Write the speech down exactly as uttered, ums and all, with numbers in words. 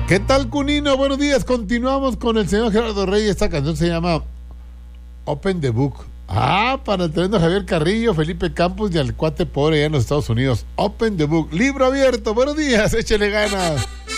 ¿Qué tal, Cunino? Buenos días. Continuamos con el señor Gerardo Reyes. Esta canción se llama Open the Book. Ah, para el tremendo Javier Carrillo, Felipe Campos y al cuate pobre allá en los Estados Unidos. Open the Book. Libro abierto. Buenos días. Échele ganas.